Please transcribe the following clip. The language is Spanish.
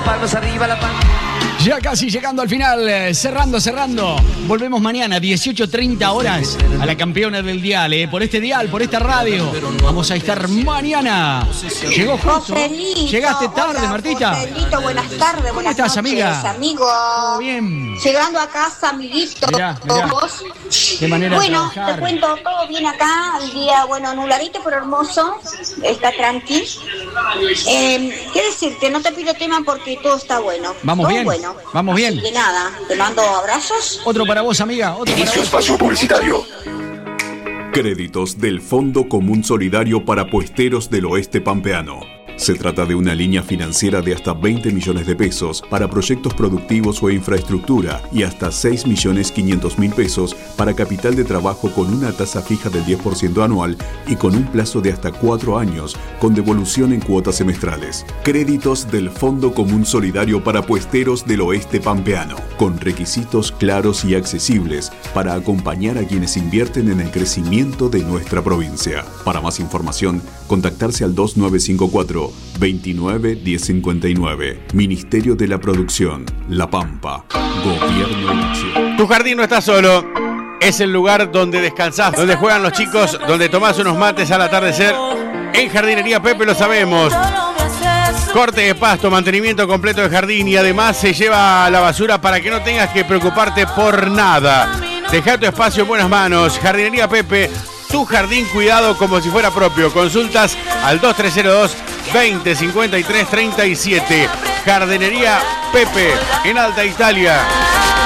palmas arriba, la palma. Ya casi llegando al final, cerrando. Volvemos mañana, 18:30 horas, a la campeona del dial, por este dial, por esta radio. Vamos a estar mañana. Llegó justo. Llegaste tarde, hola, Martita. Joselito, buenas tardes, buenas estás, noches, amiga? amigo. ¿Todo bien? Llegando a casa, amiguito. Mirá. ¿Vos? Qué manera bueno, de trabajar. te cuento, todo bien acá, el día, bueno, nubladito pero hermoso, está tranqui. ¿Qué decirte? No te pido tema porque todo está bueno. Vamos todo bien, bueno. vamos bien. Así que nada, te mando abrazos. Otro para vos, amiga. Otro para Inicio vos. espacio publicitario. Créditos del Fondo Común Solidario para Puesteros del Oeste Pampeano. Se trata de una línea financiera de hasta 20 millones de pesos para proyectos productivos o infraestructura y hasta 6.500.000 pesos para capital de trabajo con una tasa fija del 10% anual y con un plazo de hasta 4 años con devolución en cuotas semestrales. Créditos del Fondo Común Solidario para Puesteros del Oeste Pampeano, con requisitos claros y accesibles para acompañar a quienes invierten en el crecimiento de nuestra provincia. Para más información, contactarse al 2954 29 1059. Ministerio de la Producción, La Pampa, Gobierno de Nación. Tu jardín no está solo. Es el lugar donde descansás, donde juegan los chicos, donde tomás unos mates al atardecer. En Jardinería Pepe lo sabemos. Corte de pasto, mantenimiento completo de jardín y además se lleva la basura para que no tengas que preocuparte por nada. Deja tu espacio en buenas manos. Jardinería Pepe, tu jardín cuidado como si fuera propio. Consultas al 2302 20 53 37. Jardinería Pepe en Alta Italia.